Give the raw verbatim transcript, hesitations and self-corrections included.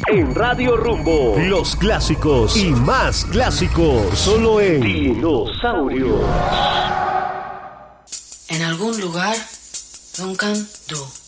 En Radio Rumbo. Los clásicos y más clásicos. Solo en Dinosaurios. En algún lugar, Duncan Du.